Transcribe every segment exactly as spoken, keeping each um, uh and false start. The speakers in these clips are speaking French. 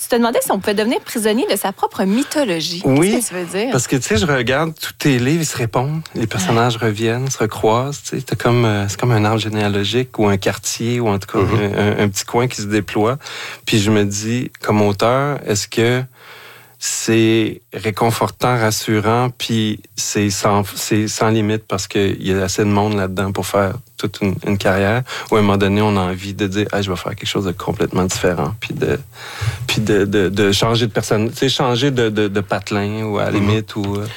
tu te demandais si on pouvait devenir prisonnier de sa propre mythologie. Oui, qu'est-ce que tu veux dire? Parce que, tu sais, je regarde tous tes livres, ils se répondent, les personnages ouais. reviennent, se recroisent, tu sais, c'est comme, euh, c'est comme un arbre généalogique ou un quartier ou en tout cas mm-hmm. un, un, un petit coin qui se déploie. Puis je me dis, comme auteur, est-ce que c'est réconfortant, rassurant, puis c'est sans, c'est sans limite parce qu'il y a assez de monde là-dedans pour faire toute une, une carrière, où à un moment donné, on a envie de dire hey, « je vais faire quelque chose de complètement différent », puis de, puis de, de, de changer de personne, tu sais, changer de, de, de patelin, ou à la limite, mm-hmm. ou... Euh...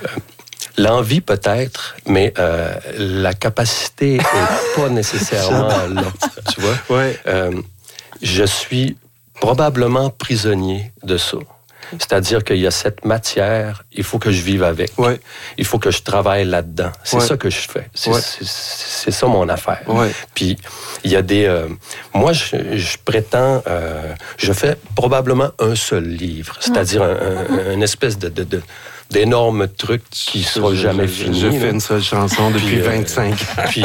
L'envie peut-être, mais euh, la capacité n'est pas nécessairement là, tu vois? Ouais. Euh, je suis probablement prisonnier de ça. C'est-à-dire qu'il y a cette matière, il faut que je vive avec. Ouais. Il faut que je travaille là-dedans. C'est ouais. ça que je fais. C'est, ouais. c'est, c'est ça mon affaire. Ouais. Puis, il y a des... Euh, moi, je, je prétends... Euh, je fais probablement un seul livre. C'est-à-dire un, un, une espèce de... de, de d'énormes trucs qui ne seront jamais je, finis. Je fais une seule chanson depuis puis, vingt-cinq ans. Puis,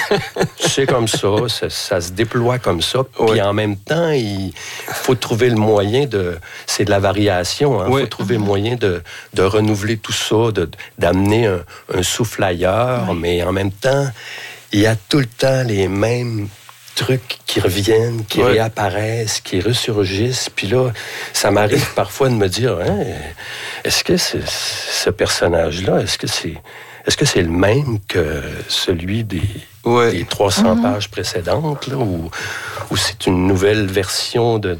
c'est comme ça, ça, ça se déploie comme ça. Puis oui. en même temps, il faut trouver le moyen de... C'est de la variation, il hein? oui. faut trouver le moyen de, de renouveler tout ça, de, d'amener un, un souffle ailleurs, oui. mais en même temps, il y a tout le temps les mêmes trucs qui reviennent, qui ouais. réapparaissent, qui ressurgissent. Puis là, ça m'arrive parfois de me dire, hein, est-ce que c'est, ce personnage-là, est-ce que c'est, est-ce que c'est le même que celui des, ouais. des trois cents mm-hmm. pages précédentes, là, ou, ou c'est une nouvelle version de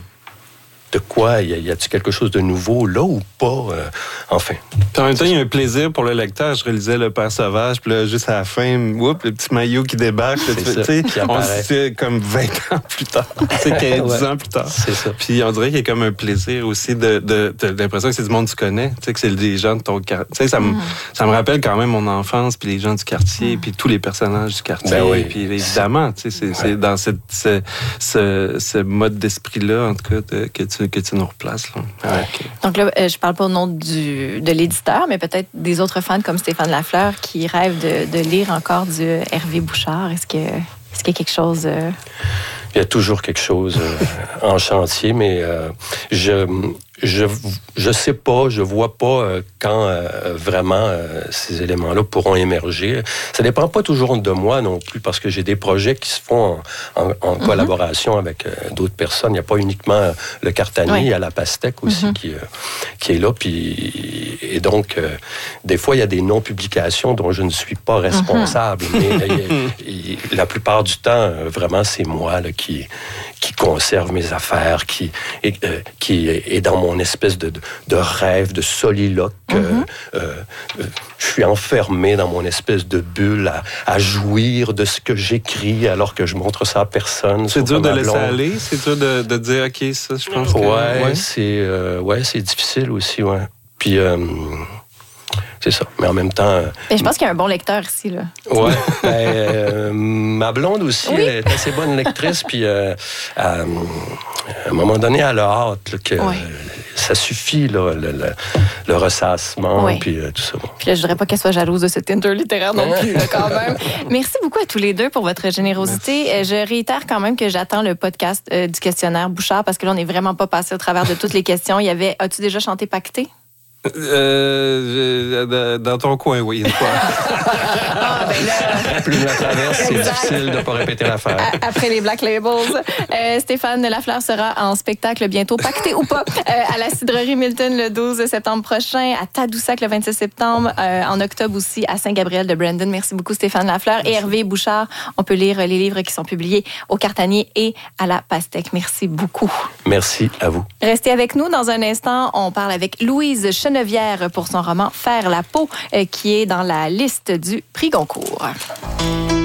de quoi? Y, a, y a-t-il quelque chose de nouveau là ou pas? Euh, enfin. Puis en même temps, il y a un plaisir pour le lecteur. Je relisais Le Père Sauvage, puis là, juste à la fin, whoop, le petit maillot qui débarque. Là, tu sais, on se dit comme vingt ans plus tard. C'est quinze ouais. ans plus tard. C'est ça. Puis on dirait qu'il y a comme un plaisir aussi de, de, de, de l'impression que c'est du monde que tu connais. Tu sais, que c'est des gens de ton quartier. Tu sais, ça, mm. me, ça me rappelle quand même mon enfance, puis les gens du quartier, mm. puis tous les personnages du quartier. Ben oui. Puis évidemment, tu sais, c'est, ouais. c'est dans cette, ce, ce, ce mode d'esprit-là, en tout cas, de, que tu que tu nous replaces. Là. Ouais. Okay. Donc là, euh, je parle pas au nom du, de l'éditeur, mais peut-être des autres fans comme Stéphane Lafleur qui rêvent de, de lire encore du Hervé Bouchard. Est-ce que, est-ce qu'il y a quelque chose... Euh... Il y a toujours quelque chose euh, en chantier, mais euh, je... Je je sais pas, je vois pas euh, quand euh, vraiment euh, ces éléments-là pourront émerger. Ça dépend pas toujours de moi non plus, parce que j'ai des projets qui se font en, en, en mm-hmm. collaboration avec euh, d'autres personnes. Il n'y a pas uniquement euh, le Cartanier, oui. il y a la Pastèque aussi mm-hmm. qui, euh, qui est là. Puis, et donc, euh, des fois, il y a des non-publications dont je ne suis pas responsable. Mm-hmm. Mais euh, y, y, la plupart du temps, euh, vraiment, c'est moi là, qui, qui conserve mes affaires, qui, et, euh, qui est dans mon espèce de, de, de rêve, de soliloque. Mm-hmm. Euh, euh, euh, je suis enfermé dans mon espèce de bulle à, à jouir de ce que j'écris alors que je montre ça à personne. C'est dur de laisser blonde. aller? C'est dur de, de dire, OK, ça, je pense que... Ouais, ouais. C'est, euh, ouais, c'est difficile aussi, ouais. Puis... Euh, c'est ça. Mais en même temps... Mais je pense qu'il y a un bon lecteur ici, là. Ouais. ben, euh, ma blonde aussi, oui. elle est assez bonne lectrice. Puis, euh, à, à un moment donné, elle a hâte là, que oui. ça suffit, là, le, le, le ressassement, oui. puis euh, tout ça. Puis là, je voudrais pas qu'elle soit jalouse de ce Tinder littéraire non plus, là, quand même. Merci beaucoup à tous les deux pour votre générosité. Merci. Je réitère quand même que j'attends le podcast euh, du questionnaire Bouchard, parce que là, on n'est vraiment pas passé au travers de toutes les questions. Il y avait... As-tu déjà chanté Pacté? Euh, dans ton coin, oui, une fois. Ah, ben là... Plus la traverse, c'est difficile de ne pas répéter l'affaire. Après les Black Labels, euh, Stéphane Lafleur sera en spectacle bientôt, pacté ou pas, euh, à la Cidrerie Milton le douze septembre prochain, à Tadoussac le vingt-six septembre, euh, en octobre aussi à Saint-Gabriel de Brandon. Merci beaucoup Stéphane Lafleur. Merci. Et Hervé Bouchard, on peut lire les livres qui sont publiés au Cartanier et à la Pastèque. Merci beaucoup. Merci à vous. Restez avec nous. Dans un instant, on parle avec Louise Chenevière pour son roman Faire la peau, euh, qui est dans la liste du prix Goncourt.